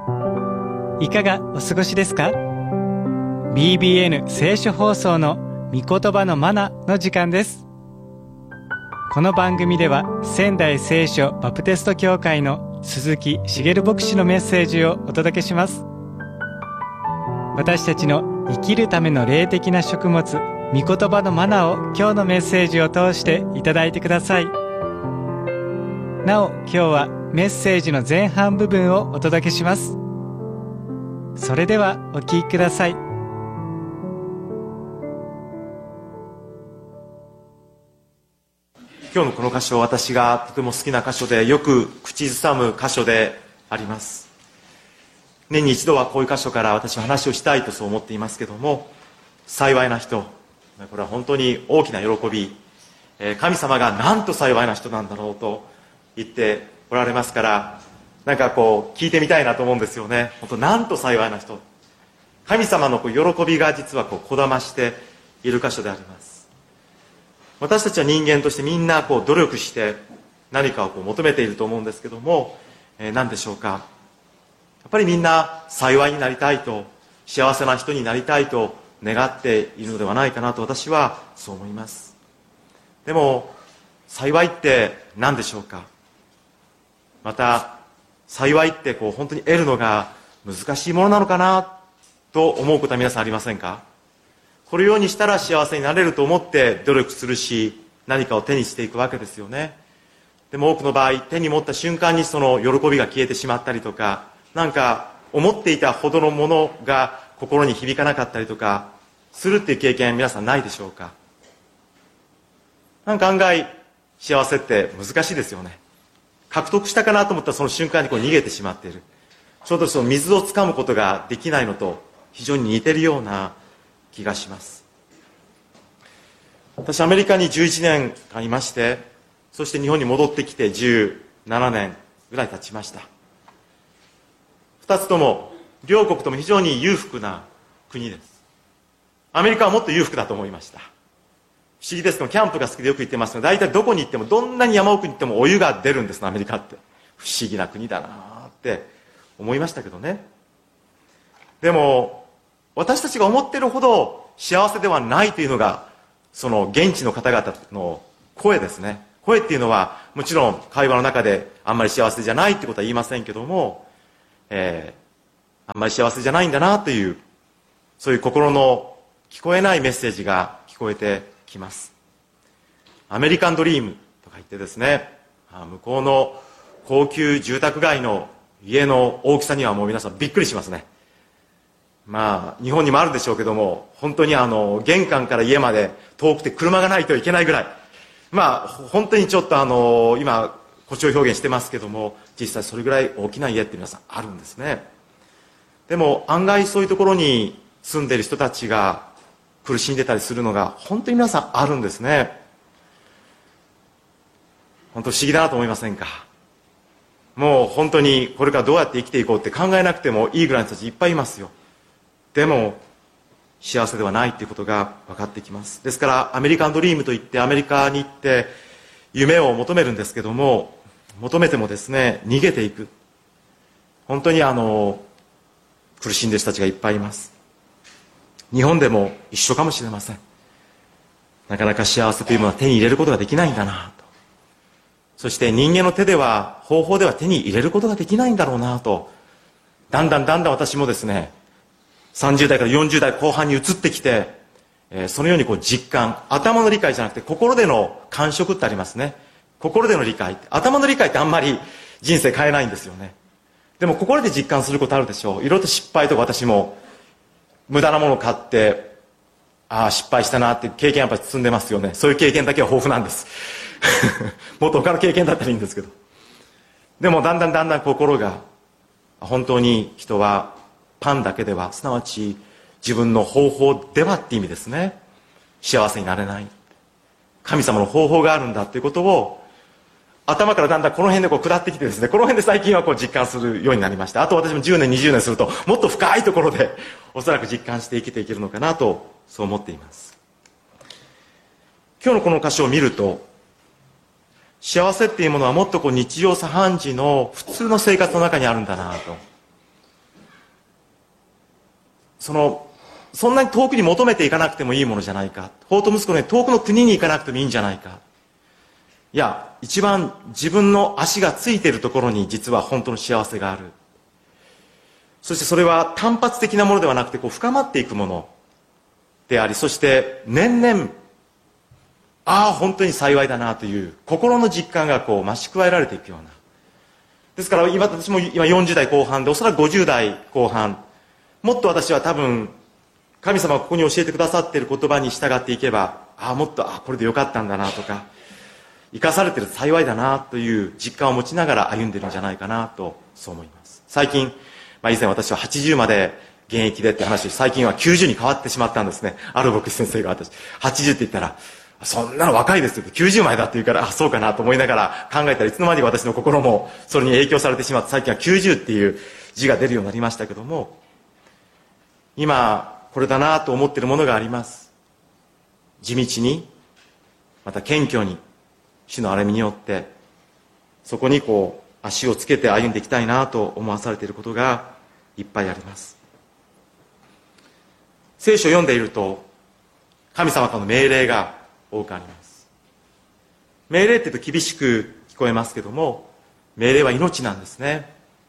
いかがお過ごしですか？ BBN 聖書放送の御言葉のマナの時間です。この番組では仙台聖書バプテスト教会の鈴木茂牧師のメッセージをお届けします。私たちの生きるための霊的な食物、御言葉のマナを今日のメッセージを通していただいてください。なお今日はメッセージの前半部分をお届けします。それではお聞きください。 今日のこの箇所、私がとても好きな箇所で、よく口ずさむ箇所であります。年に一度はこういう箇所から私は話をしたいとそう思っていますけども、幸いな人、これは本当に大きな喜び、神様がなんと幸いな人なんだろうと言っておられますから、なんかこう聞いてみたいなと思うんですよね。本当なんと幸いな人、神様の喜びが実はこだましている箇所であります。私たちは人間としてみんな努力して何かを求めていると思うんですけども、何でしょうか。やっぱりみんな幸いになりたいと、幸せな人になりたいと願っているのではないかなと私はそう思います。でも幸いって何でしょうか。また幸いって本当に得るのが難しいものなのかなと思うことは皆さんありませんか？これようにしたら幸せになれると思って努力するし、何かを手にしていくわけですよね。でも多くの場合、手に持った瞬間にその喜びが消えてしまったりとか、なんか思っていたほどのものが心に響かなかったりとかするっていう経験、皆さんないでしょうか？なんか案外幸せって難しいですよね。獲得したかなと思ったらその瞬間に逃げてしまっている。ちょうどその水をつかむことができないのと非常に似てるような気がします。私アメリカに11年間いまして、そして日本に戻ってきて17年ぐらい経ちました。2つとも両国とも非常に裕福な国です。アメリカはもっと裕福だと思いました。不思議ですけど、キャンプが好きでよく行ってますので、大体どこに行っても、どんなに山奥に行ってもお湯が出るんです、アメリカって。不思議な国だなって思いましたけどね。でも私たちが思っているほど幸せではないというのが、その現地の方々の声ですね。声っていうのはもちろん会話の中であんまり幸せじゃないってことは言いませんけども、あんまり幸せじゃないんだなという、そういう心の聞こえないメッセージが聞こえてきます。アメリカンドリームとか言ってですね、向こうの高級住宅街の家の大きさにはもう皆さんびっくりしますね。日本にもあるでしょうけども、本当に玄関から家まで遠くて車がないといけないぐらい、本当にちょっと今誇張表現してますけども、実際それぐらい大きな家って皆さんあるんですね。でも案外そういうところに住んでいる人たちが苦しんでたりするのが本当に皆さんあるんですね。本当不思議だなと思いませんか？もう本当にこれからどうやって生きていこうって考えなくてもいいぐらいの人たちいっぱいいますよ。でも幸せではないっていうことが分かってきます。ですからアメリカンドリームといってアメリカに行って夢を求めるんですけども、求めてもですね、逃げていく、本当に苦しんでいる人たちがいっぱいいます。日本でも一緒かもしれません。なかなか幸せというものは手に入れることができないんだなと、そして人間の手では、方法では手に入れることができないんだろうなと、だんだん私もですね、30代から40代後半に移ってきて、そのように実感、頭の理解じゃなくて心での感触ってありますね。心での理解、頭の理解ってあんまり人生変えないんですよね。でも心で実感することあるでしょう。いろいろと失敗とか、私も無駄なものを買って失敗したなっていう経験やっぱり積んでますよね。そういう経験だけは豊富なんですもっと他の経験だったらいいんですけど、でもだんだん心が、本当に人はパンだけでは、すなわち自分の方法ではって意味ですね、幸せになれない。神様の方法があるんだっていうことを頭からだんだんこの辺で下ってきてですね、この辺で最近は実感するようになりました。あと私も10年20年するともっと深いところでおそらく実感して生きていけるのかなと、そう思っています。今日のこの箇所を見ると、幸せっていうものはもっと日常茶飯事の普通の生活の中にあるんだなと。 そんなに遠くに求めていかなくてもいいものじゃないか。法と息子のように遠くの国に行かなくてもいいんじゃないか。いや、一番自分の足がついているところに実は本当の幸せがある。そしてそれは単発的なものではなくて、深まっていくものであり、そして年々、本当に幸いだなという心の実感が増し加えられていくような。ですから私も今40代後半で、おそらく50代後半、もっと私は多分、神様がここに教えてくださっている言葉に従っていけば、もっと、これでよかったんだなとか、生かされている幸いだなという実感を持ちながら歩んでいるんじゃないかなと、そう思います。最近、以前私は80まで現役でって話を、最近は90に変わってしまったんですね。ある牧師先生が80って言ったら、そんなの若いですよって90前だって言うから、そうかなと思いながら考えたらいつの間にか私の心もそれに影響されてしまって、最近は90っていう字が出るようになりましたけども、今これだなと思っているものがあります。地道に、また謙虚に、主の憐れみによってそこに足をつけて歩んでいきたいなと思わされていることがいっぱいあります。聖書を読んでいると神様からの命令が多くあります。命令って言うと厳しく聞こえますけども、命令は命なんですね。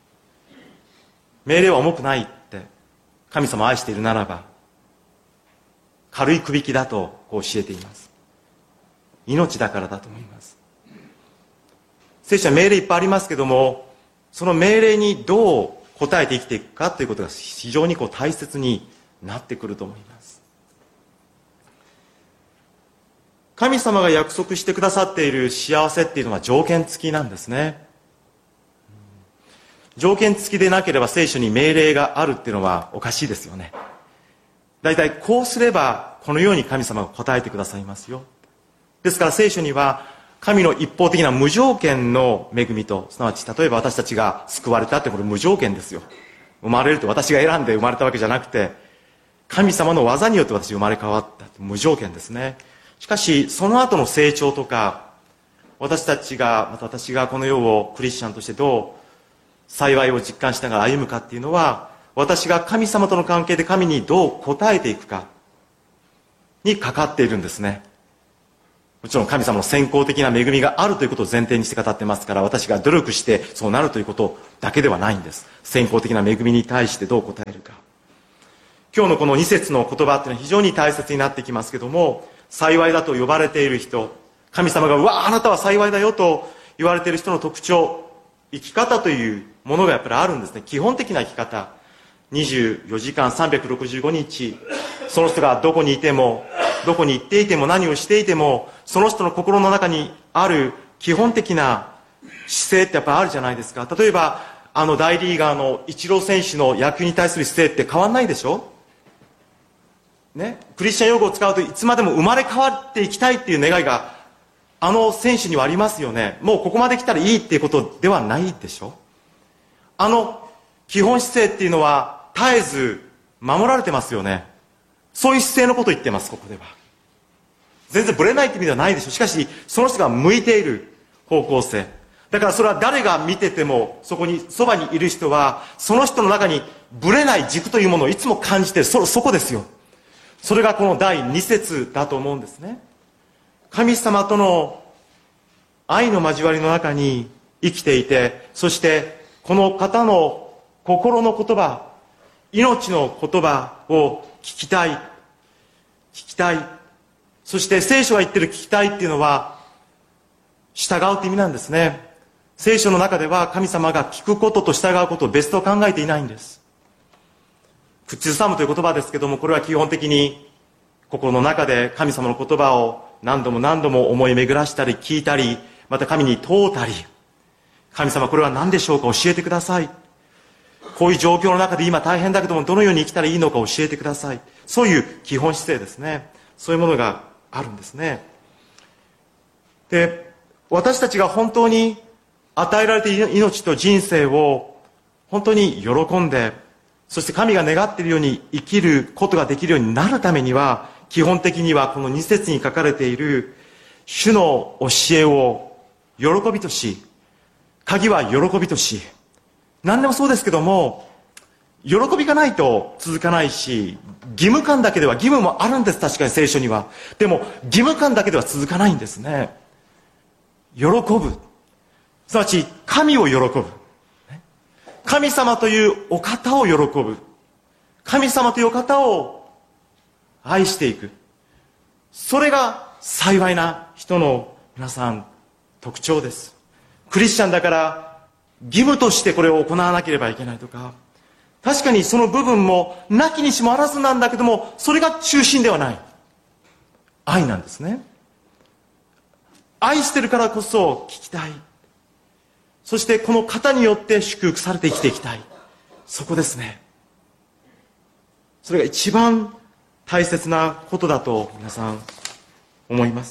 命令は重くないって神様を愛しているならば軽いくびきだと教えています。命だからだと思います。聖書は命令いっぱいありますけども、その命令にどう応えて生きていくかということが非常に大切になってくると思います。神様が約束してくださっている幸せっていうのは条件付きなんですね。条件付きでなければ聖書に命令があるっていうのはおかしいですよね。だいたいこうすればこのように神様が答えてくださいますよ。ですから聖書には神の一方的な無条件の恵みと、すなわち例えば私たちが救われたってこれ無条件ですよ。生まれると私が選んで生まれたわけじゃなくて、神様の技によって私生まれ変わった無条件ですね。しかしその後の成長とか、私がこの世をクリスチャンとしてどう幸いを実感しながら歩むかっていうのは、私が神様との関係で神にどう応えていくかにかかっているんですね。もちろん神様の先行的な恵みがあるということを前提にして語ってますから、私が努力してそうなるということだけではないんです。先行的な恵みに対してどう応えるか。今日のこの2節の言葉っていうのは非常に大切になってきますけども、幸いだと呼ばれている人、神様があなたは幸いだよと言われている人の特徴、生き方というものがやっぱりあるんですね。基本的な生き方。24時間365日、その人がどこにいても、どこに行っていても、何をしていても、その人の心の中にある基本的な姿勢ってやっぱりあるじゃないですか。例えば大リーガーのイチロー選手の野球に対する姿勢って変わんないでしょね。クリスチャン用語を使うといつまでも生まれ変わっていきたいっていう願いが選手にはありますよね。もうここまで来たらいいっていうことではないでしょ。基本姿勢っていうのは絶えず守られてますよね。そういう姿勢のことを言ってます。ここでは全然ブレないって意味ではないでしょう。しかしその人が向いている方向性だから、それは誰が見ててもそこにそばにいる人はその人の中にブレない軸というものをいつも感じている。そこですよ。それがこの第2節だと思うんですね。神様との愛の交わりの中に生きていて、そしてこの方の心の言葉、命の言葉を聞きたい。そして聖書が言ってる聞きたいっていうのは従うって意味なんですね。聖書の中では神様が聞くことと従うことを別と考えていないんです。口ずさむという言葉ですけども、これは基本的に心の中で神様の言葉を何度も何度も思い巡らしたり聞いたり、また神に問うたり、神様これは何でしょうか、教えてください。こういう状況の中で今大変だけどもどのように生きたらいいのか教えてください。そういう基本姿勢ですね。そういうものがあるんですね。で、私たちが本当に与えられている命と人生を本当に喜んで、そして神が願っているように生きることができるようになるためには、基本的にはこの2節に書かれている主の教えを喜びとし、鍵は喜びとし、何でもそうですけども、 喜びがないと続かないし、義務感だけでは、義務もあるんです、確かに聖書には。でも義務感だけでは続かないんですね。喜ぶ、すなわち神を喜ぶ、神様というお方を喜ぶ、神様というお方を愛していく、それが幸いな人の皆さん特徴です。クリスチャンだから義務としてこれを行わなければいけないとか、確かにその部分もなきにしもあらずなんだけども、それが中心ではない。愛なんですね。愛してるからこそ聞きたい。そしてこの方によって祝福されて生きていきたい。そこですね。それが一番大切なことだと皆さん思います。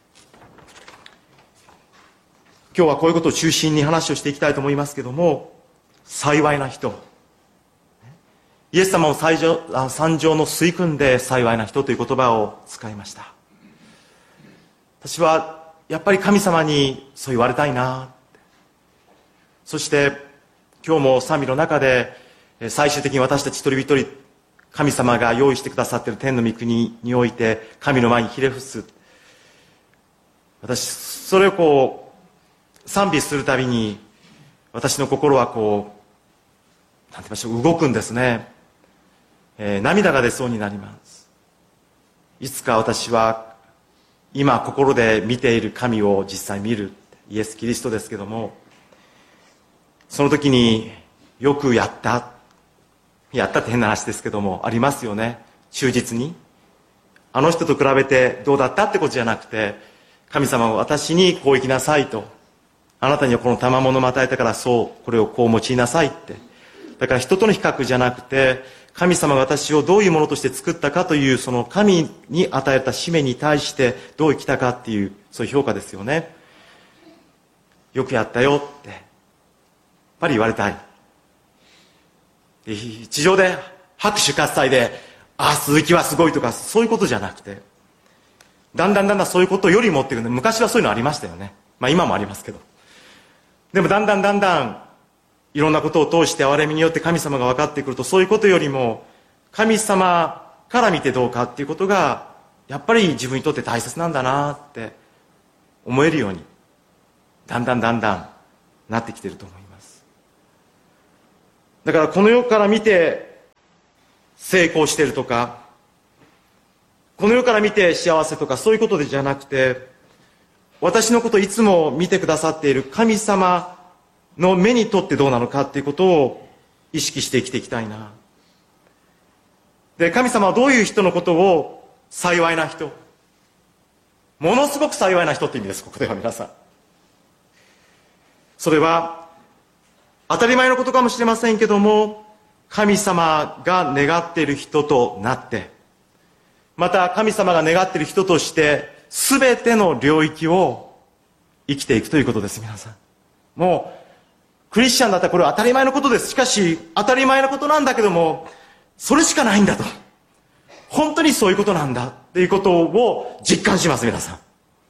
今日はこういうことを中心に話をしていきたいと思いますけども、幸いな人、イエス様を三条の水訓で幸いな人という言葉を使いました。私はやっぱり神様にそう言われたいな。そして今日も賛美の中で最終的に私たち一人一人神様が用意してくださっている天の御国において神の前にひれ伏す。私それを賛美するたびに私の心はなんて言いましょう、動くんですね。涙が出そうになります。いつか私は今心で見ている神を実際見る、イエス・キリストですけども、その時によくやったって変な話ですけどもありますよね。忠実にあの人と比べてどうだったってことじゃなくて、神様は私にこう生きなさいと、あなたにはこの賜物を与えたからこれをこう用いなさいって。だから人との比較じゃなくて、神様が私をどういうものとして作ったかという、その神に与えた使命に対してどう生きたかっていう、そういう評価ですよね。よくやったよってやっぱり言われたい。地上で拍手喝采で鈴木はすごいとかそういうことじゃなくて、だんだんそういうことよりもっていうの、昔はそういうのありましたよね。今もありますけど、でもだんだんいろんなことを通して憐れみによって神様が分かってくると、そういうことよりも神様から見てどうかっていうことがやっぱり自分にとって大切なんだなって思えるようにだんだんなってきていると思います。だからこの世から見て成功しているとか、この世から見て幸せとかそういうことじゃなくて、私のことをいつも見てくださっている神様の目にとってどうなのかっていうことを意識して生きていきたいな。で、神様はどういう人のことを幸いな人、ものすごく幸いな人って意味です。ここでは皆さん、それは当たり前のことかもしれませんけども、神様が願っている人となって、また神様が願っている人として全ての領域を生きていくということです。皆さん、もうクリスチャンだったらこれは当たり前のことです。しかし当たり前のことなんだけども、それしかないんだと、本当にそういうことなんだっていうことを実感します。皆さん、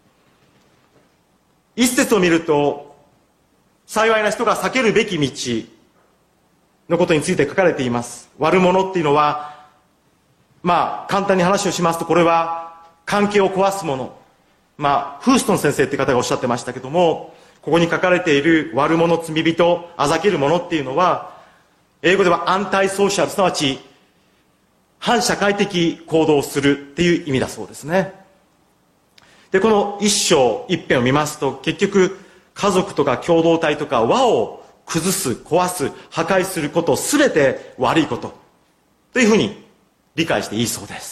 一節を見ると、幸いな人が避けるべき道のことについて書かれています。悪者っていうのは、簡単に話をしますと、これは関係を壊すもの、フーストン先生って方がおっしゃってましたけども、ここに書かれている悪者、罪人、あざける者っていうのは、英語ではアンタイソーシャル、すなわち反社会的行動をするっていう意味だそうですね。で、この一章一編を見ますと、結局家族とか共同体とか和を崩す、壊す、破壊することすべて悪いことというふうに理解していいそうです。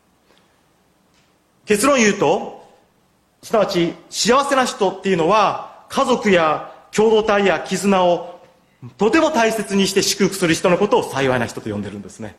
結論言うと、すなわち幸せな人っていうのは、家族や共同体や絆をとても大切にして祝福する人のことを幸いな人と呼んでるんですね。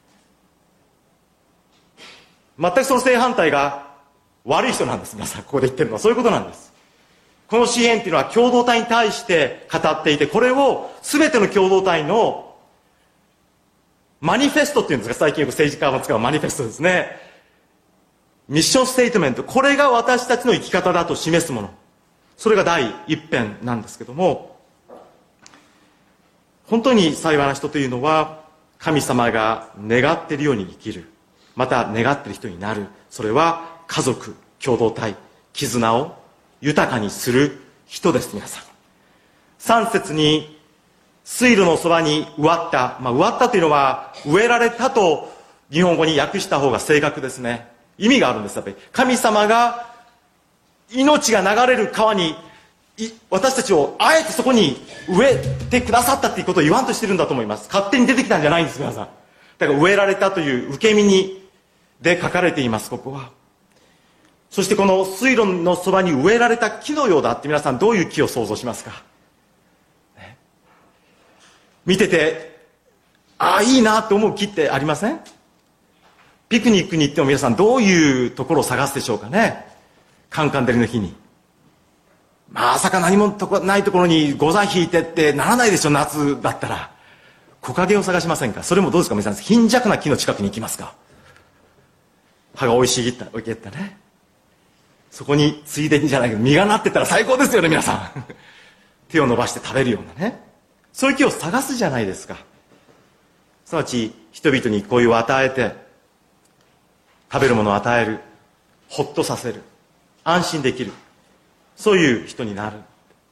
全くその正反対が悪い人なんです。皆さん、ここで言ってるのはそういうことなんです。この詩篇っていうのは共同体に対して語っていて、これを全ての共同体のマニフェストっていうんですか、最近よく政治家が使うマニフェストですね。ミッションステートメント、これが私たちの生き方だと示すもの、それが第一編なんですけども、 本当に幸いな人というのは、神様が願っているように生きる。また願っている人になる。それは家族、共同体、絆を豊かにする人です、皆さん。3節に、水路のそばに植わった。植わったというのは、植えられたと日本語に訳した方が正確ですね。意味があるんです。やっぱり神様が命が流れる川に私たちをあえてそこに植えてくださったっていうことを言わんとしてるんだと思います。勝手に出てきたんじゃないんです、皆さん。だから植えられたという受け身にで書かれています、ここは。そしてこの水路のそばに植えられた木のようだって、皆さんどういう木を想像しますか？ね、見てていいなと思う木ってありません？ピクニックに行っても皆さんどういうところを探すでしょうかね。カンカン照りの日に。まさか何もないところにゴザ引いてってならないでしょ、夏だったら。木陰を探しませんか？それもどうですか皆さん。貧弱な木の近くに行きますか？葉が生い茂ったね。そこについでにじゃないけど実がなってたら最高ですよね、皆さん。手を伸ばして食べるようなね。そういう木を探すじゃないですか。すなわち人々に恋を与えて、食べるものを与える、ほっとさせる、安心できる、そういう人になる。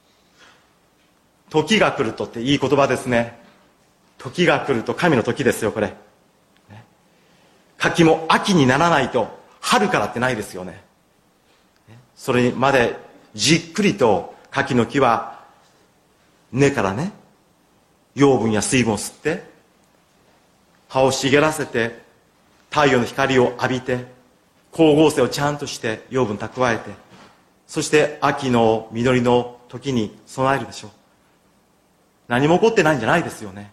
時が来るとっていい言葉ですね。時が来ると、神の時ですよ、これ。柿も秋にならないと春からってないですよね。それまでじっくりと柿の木は根からね、養分や水分を吸って葉を茂らせて、太陽の光を浴びて、光合成をちゃんとして養分蓄えて、そして秋の実りの時に備えるでしょう。何も起こってないんじゃないですよね。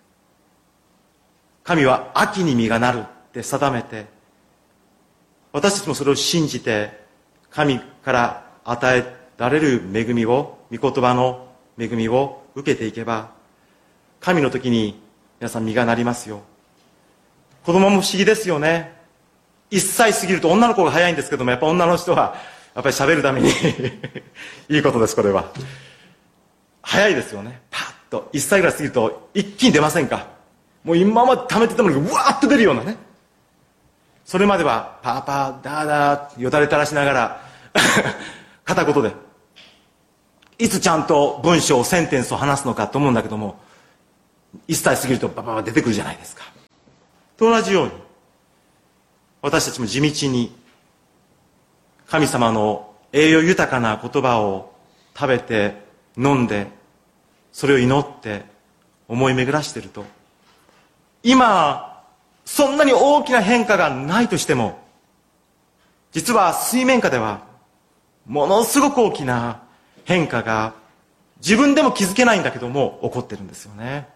神は秋に実がなるって定めて、私たちもそれを信じて、神から与えられる恵みを、御言葉の恵みを受けていけば、神の時に皆さん実がなりますよ。子供も不思議ですよね。1歳過ぎると女の子が早いんですけども、やっぱ女の人はやっぱり喋るためにいいことです、これは。早いですよね。パッと1歳ぐらい過ぎると一気に出ませんか？もう今まで溜めてたものがうわーっと出るようなね。それまではパーパーダーダーよだれ垂らしながら片言でいつちゃんと文章センテンスを話すのかと思うんだけども、1歳過ぎるとパパパ出てくるじゃないですか。と同じように、私たちも地道に神様の栄養豊かな言葉を食べて飲んで、それを祈って思い巡らしていると、今そんなに大きな変化がないとしても、実は水面下ではものすごく大きな変化が自分でも気づけないんだけども起こってるんですよね。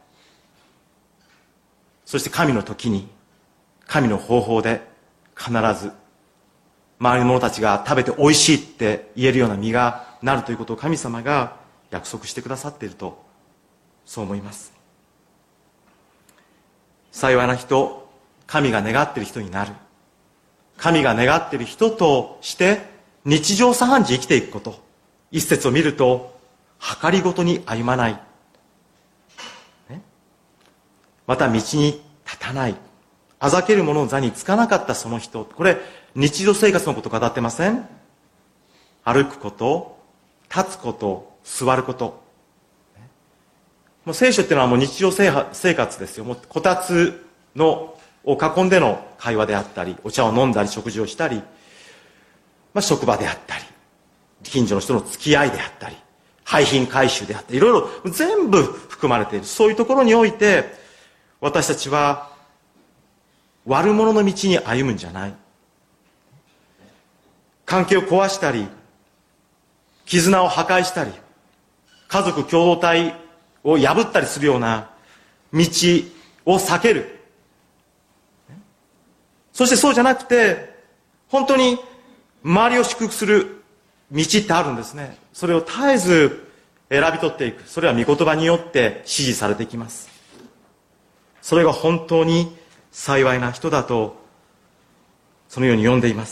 そして神の時に、神の方法で必ず周りの者たちが食べて美味しいって言えるような実がなるということを神様が約束してくださっていると、そう思います。幸いな人、神が願っている人になる。神が願っている人として日常茶飯事生きていくこと。一節を見ると、計りごとに歩まない、ね、また道に立たない、あざける者の座につかなかったその人。これ日常生活のこと語ってません？歩くこと、立つこと、座ること。もう聖書っていうのはもう日常生活ですよ。もうこたつを囲んでの会話であったり、お茶を飲んだり食事をしたり、職場であったり、近所の人の付き合いであったり、廃品回収であったり、いろいろ全部含まれている。そういうところにおいて私たちは悪者の道に歩むんじゃない。関係を壊したり、絆を破壊したり、家族共同体を破ったりするような道を避ける。そしてそうじゃなくて、本当に周りを祝福する道ってあるんですね。それを絶えず選び取っていく。それは御言葉によって指示されていきます。それが本当に幸いな人だと、そのように呼んでいます。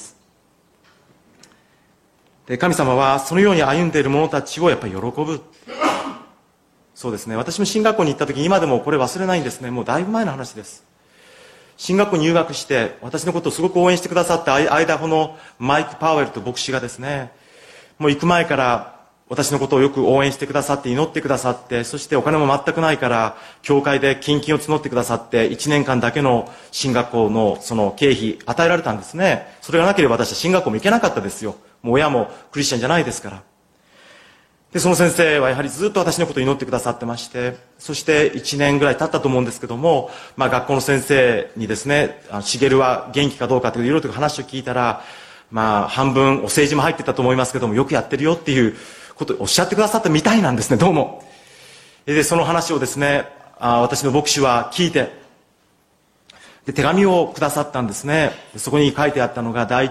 で、神様はそのように歩んでいる者たちをやっぱり喜ぶ。 そうですね、私も進学校に行った時に今でもこれ忘れないんですね。もうだいぶ前の話です。進学校に入学して私のことをすごく応援してくださったアイダホのマイク・パウエルと牧師がですね、もう行く前から私のことをよく応援してくださって祈ってくださって、そしてお金も全くないから教会で献金を募ってくださって1年間だけの進学校のその経費与えられたんですね。それがなければ私は進学校も行けなかったですよ。もう親もクリスチャンじゃないですから。でその先生はやはりずっと私のことを祈ってくださってまして、そして1年ぐらい経ったと思うんですけども、学校の先生にですね、茂は元気かどうかといういろいろと話を聞いたら、半分お政治も入ってたと思いますけども、よくやってるよっていうことをおっしゃってくださったみたいなんですね、どうも。でその話をですね、私の牧師は聞いて、で手紙をくださったんですね。そこに書いてあったのが第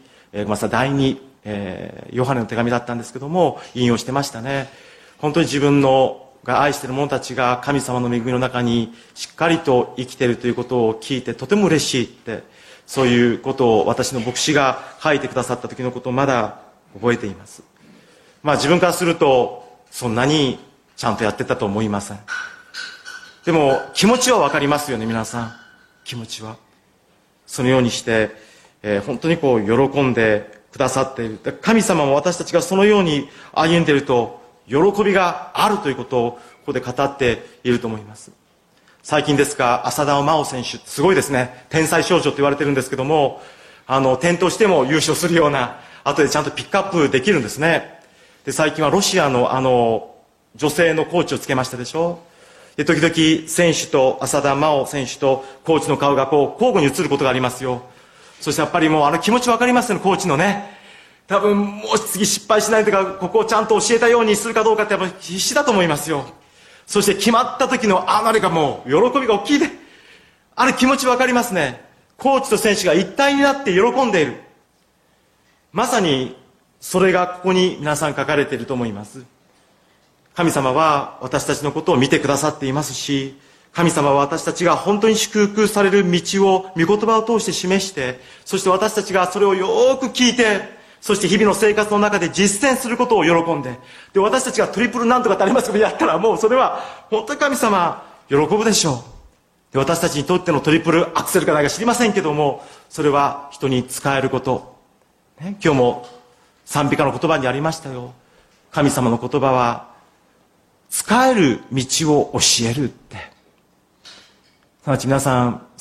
2ヨハネの手紙だったんですけども、引用してましたね。本当に自分が愛している者たちが神様の恵みの中にしっかりと生きているということを聞いてとても嬉しいって、そういうことを私の牧師が書いてくださった時のことをまだ覚えています。自分からするとそんなにちゃんとやってたと思いません。でも気持ちはわかりますよね、皆さん。気持ちはそのようにして、本当に喜んでくださっている。神様も私たちがそのように歩んでいると喜びがあるということをここで語っていると思います。最近ですが浅田真央選手、すごいですね、天才少女と言われてるんですけども、転倒しても優勝するような、後でちゃんとピックアップできるんですね。で最近はロシアの女性のコーチをつけましたでしょ。で時々選手と浅田真央選手とコーチの顔が交互に映ることがありますよ。そしてやっぱりもう気持ち分かりますよね、コーチのね。多分もう次失敗しないとか、ここをちゃんと教えたようにするかどうかってやっぱり必死だと思いますよ。そして決まった時のあれがもう喜びが大きいで、気持ち分かりますね。コーチと選手が一体になって喜んでいる。まさにそれがここに皆さん書かれていると思います。神様は私たちのことを見てくださっていますし、神様は私たちが本当に祝福される道を御言葉を通して示して、そして私たちがそれをよーく聞いて、そして日々の生活の中で実践することを喜んで、で私たちがトリプルなんとかってありますけどやったら、もうそれは本当に神様喜ぶでしょう。で私たちにとってのトリプルアクセルかないか知りませんけども、それは人に使えること、ね、今日も賛美歌の言葉にありましたよ。神様の言葉は使える道を教えるって。すなわち皆さん